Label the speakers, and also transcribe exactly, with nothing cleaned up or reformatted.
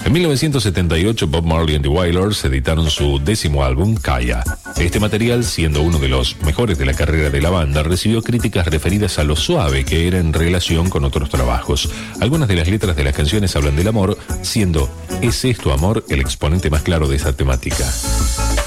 Speaker 1: En mil novecientos setenta y ocho, Bob Marley and the Wailers editaron su décimo álbum, Kaya. Este material, siendo uno de los mejores de la carrera de la banda, recibió críticas referidas a lo suave que era en relación con otros trabajos. Algunas de las letras de las canciones hablan del amor, siendo ¿Es esto amor? El exponente más claro de esa temática.